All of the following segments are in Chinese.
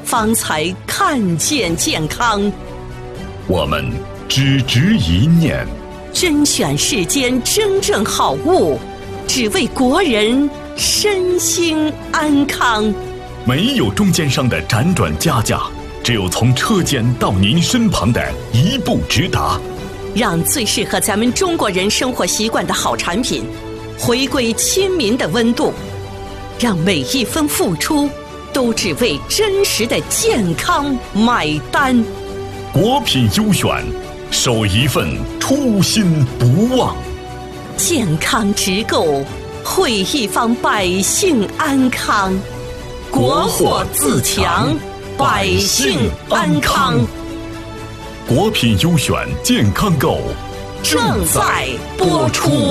方才看见健康。 我们只执一念， 甄选世间真正好物，只为国人身心安康。 没有中间商的辗转加价，只有从车间到您身旁的一步直达。 让最适合咱们中国人生活习惯的好产品回归亲民的温度，让每一分付出都只为真实的健康买单。 国品优选，守一份初心不忘。 健康直购，惠一方百姓安康。国货自强，百姓安康。 国品优选健康购正在播出。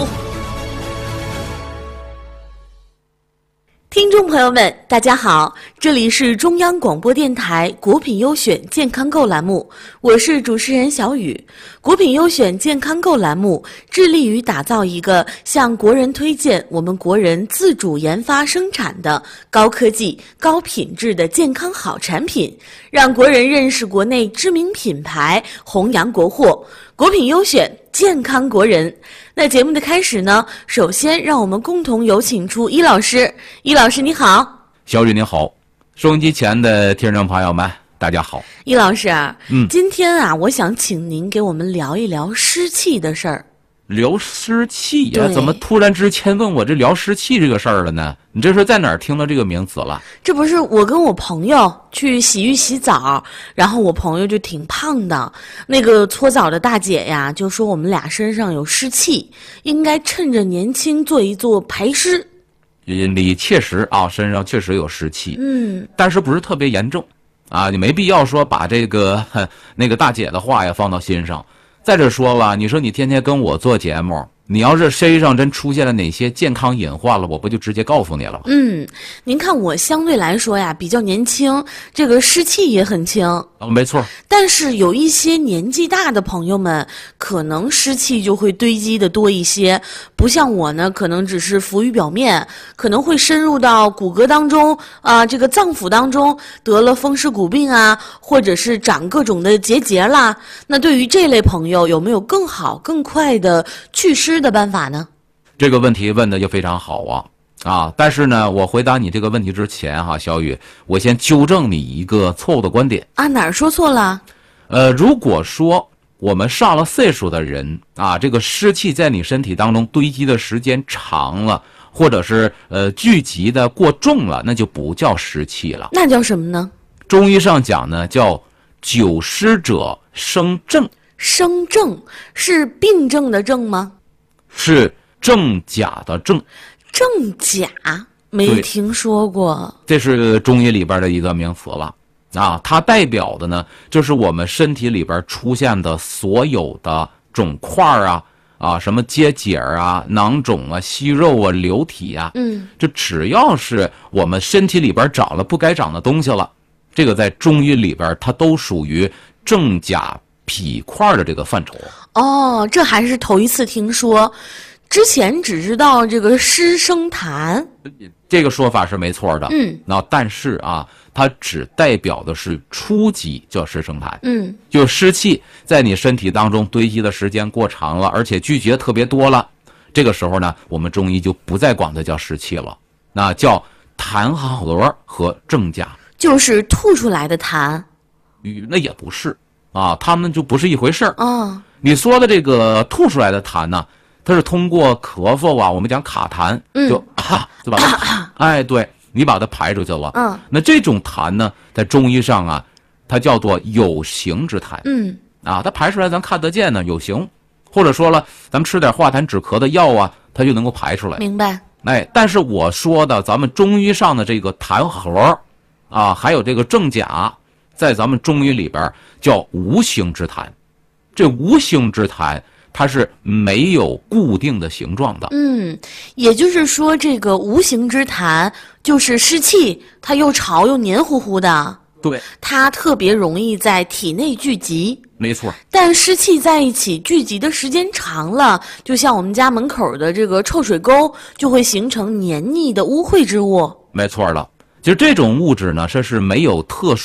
听众朋友们，大家好，这里是中央广播电台国品优选健康购栏目，我是主持人小雨。国品优选健康购栏目致力于打造一个向国人推荐我们国人自主研发生产的高科技、高品质的健康好产品，让国人认识国内知名品牌，弘扬国货。国品优选，健康国人。那节目的开始呢，首先让我们共同有请出伊老师。伊老师你好。 小雨你好，收音机前的听众朋友们大家好。 伊老师今天啊，我想请您给我们聊一聊湿气的事儿。 聊湿气呀？怎么突然之间问我这聊湿气这个事儿了呢？你这是在哪儿听到这个名词了？ 这不是我跟我朋友去洗浴洗澡，然后我朋友就挺胖的，那个搓澡的大姐呀就说我们俩身上有湿气，应该趁着年轻做一做排湿。 你确实啊，身上确实有湿气，但是不是特别严重啊？你没必要说把这个那个大姐的话呀放到心上。再者说了，你说你天天跟我做节目，你要是身上真出现了哪些健康隐患了，我不就直接告诉你了吗？ 您看我相对来说呀比较年轻，这个湿气也很轻。 没错。 但是有一些年纪大的朋友们，可能湿气就会堆积的多一些，不像我呢，可能只是浮于表面，可能会深入到骨骼当中这个脏腑当中，得了风湿骨病啊，或者是长各种的结节啦。那对于这类朋友，有没有更好更快的祛湿的办法呢？ 这个问题问的就非常好但是呢，我回答你这个问题之前小雨，我先纠正你一个错误的观点哪儿说错了？ 如果说我们上了岁数的人这个湿气在你身体当中堆积的时间长了，或者是聚集的过重了，那就不叫湿气了。 那叫什么呢？ 中医上讲呢，叫久湿者生症。 生症是病症的症吗？ 是正甲的正。 正甲没听说过。这是中医里边的一个名词了它代表的呢就是我们身体里边出现的所有的肿块什么结节囊肿息肉瘤体这只要是我们身体里边长了不该长的东西了，这个在中医里边它都属于正甲痞块的这个范畴。 这还是头一次听说，之前只知道这个湿生痰， 这个说法是没错的。但是它只代表的是初级叫湿生痰。就湿气在你身体当中堆积的时间过长了，而且聚集特别多了，这个时候呢，我们中医就不再管它叫湿气了，那叫痰核和正甲， 就是吐出来的痰。 那也不是它们就不是一回事儿。你说的这个吐出来的痰呢，它是通过咳嗽我们讲卡痰，就把它对，你把它排出去了。那这种痰呢，在中医上它叫做有形之痰。它排出来咱看得见呢，有形。或者说了，咱们吃点化痰止咳的药它就能够排出来。 明白。 但是我说的咱们中医上的这个痰核还有这个正甲，在咱们中医里边叫无形之痰。这无形之痰它是没有固定的形状的。 也就是说这个无形之痰就是湿气，它又潮又黏糊糊的。 对， 它特别容易在体内聚集。 没错。但湿气在一起聚集的时间长了，就像我们家门口的这个臭水沟，就会形成黏腻的污秽之物。 没错了。其实这种物质呢，它是没有特殊